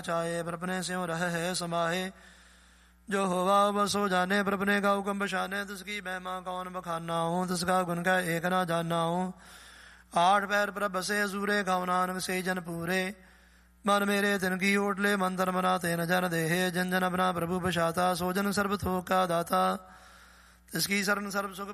चाहे प्रपने स्यों रह है समाहे। जो होवा बसो जाने प्रपने का हुक्म बशाने। तिसकी महिमा कौन बखाना हूँ, तिसका गुण का एक ना जानना हूँ। आठ पैर पर बसे सूरे गाँव नानक से जन पूरे। मन मेरे तिनकी ओटले मंत्र मनाते न जन देहे। जन जन अपना प्रभु बशाता, सो जन सर्व थोक का दाता। तिसकी शरण सर्व सुख